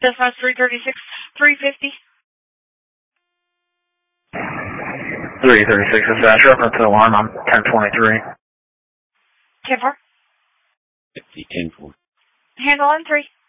Dispatch 336, 350. 336 dispatch, reference to alarm on 1023. 10-4. 10-4. Handle on 3.